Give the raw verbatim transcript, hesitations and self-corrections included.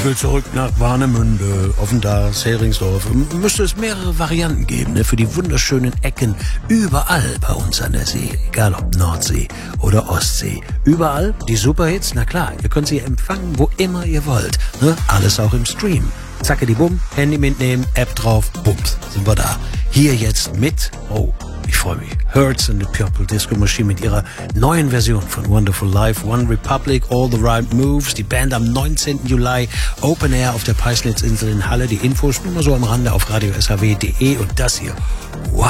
Ich will zurück nach Warnemünde, Offendas, Heringsdorf. Müsste es mehrere Varianten geben, ne, für die wunderschönen Ecken überall bei uns an der See. Egal ob Nordsee oder Ostsee. Überall die Superhits, na klar, ihr könnt sie empfangen, wo immer ihr wollt. Ne? Alles auch im Stream. Zacke die Bumm, Handy mitnehmen, App drauf, bums, sind wir da. Hier jetzt mit, oh, ich freue mich, Hurts and the Purple Disco Machine mit ihrer neuen Version von Wonderful Life, One Republic, All the Right Moves. Die Band am neunzehnten Juli, Open Air auf der Peißnitzinsel in Halle. Die Infos nur mal so am Rande auf radio s h w punkt d e und das hier, wow.